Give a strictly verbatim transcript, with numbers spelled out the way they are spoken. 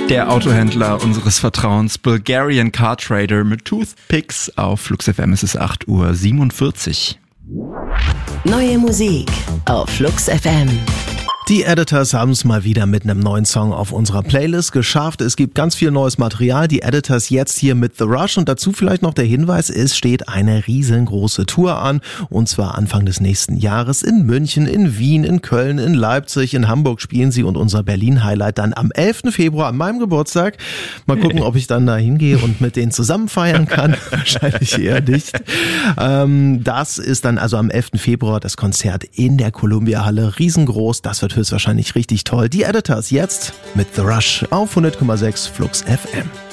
Der Autohändler unseres Vertrauens, Bulgarian Car Trader mit Toothpicks auf Flux F M. Es ist acht Uhr siebenundvierzig. Neue Musik auf Flux F M. Die Editors haben es mal wieder mit einem neuen Song auf unserer Playlist geschafft. Es gibt ganz viel neues Material. Die Editors jetzt hier mit The Rush und dazu vielleicht noch der Hinweis, es steht eine riesengroße Tour an und zwar Anfang des nächsten Jahres in München, in Wien, in Köln, in Leipzig, in Hamburg spielen sie und unser Berlin-Highlight dann am elften Februar an meinem Geburtstag. Mal gucken, ob ich dann da hingehe und mit denen zusammen feiern kann. Wahrscheinlich eher nicht. Ähm, das ist dann also am elften Februar das Konzert in der Columbia-Halle. Riesengroß, das wird höchstwahrscheinlich richtig toll. Die Editors jetzt mit The Rush auf hundert Komma sechs Flux F M.